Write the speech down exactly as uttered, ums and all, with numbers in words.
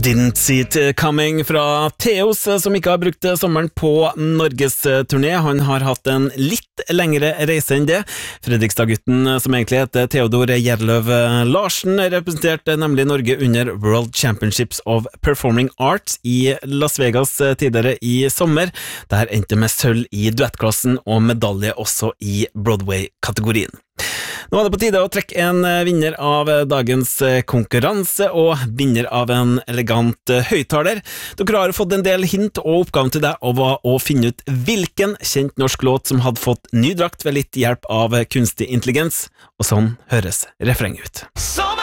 Didn't see it coming fra Theos, som ikke har brukt sommeren på Norgesturné. Han har hatt en litt lengre reise enn det. Fredrikstad-gutten, som egentlig heter Theodor Gjerløv Larsen, representerte nemlig Norge under World Championships of Performing Arts i Las Vegas tidligere i sommer. Der endte med sølv i duettklassen og medalje også i Broadway-kategorien. Nå er det på tide å trekke en vinner av dagens konkurranse og vinner av en elegant høyttaler. Dere har fått en del hint, og oppgaven til deg var å finne ut hvilken kjent norsk låt som hadde fått ny drakt ved litt hjelp av kunstig intelligens, og sånn høres refrenget ut.